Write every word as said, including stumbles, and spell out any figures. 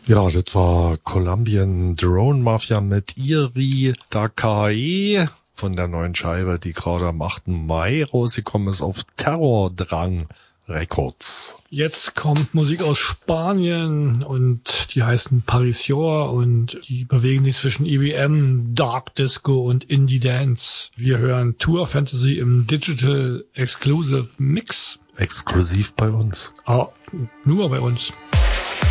Ja, das war Colombian Drone Mafia mit Iri Dakae von der neuen Scheibe, die gerade am achten Mai rausgekommen ist auf Terrordrang Records. Jetzt kommt Musik aus Spanien und die heißen Parisior und die bewegen sich zwischen E B M, Dark Disco und Indie Dance. Wir hören Tour Fantasy im Digital Exclusive Mix. Exklusiv bei uns. Ah, nur bei uns.